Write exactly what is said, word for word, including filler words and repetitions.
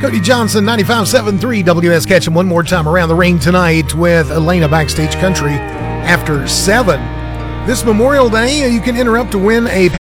Cody Johnson, ninety-five point seven three W S Ketchum. One more time around the ring tonight with Elena Backstage Country after seven. This Memorial Day, you can enter up to win a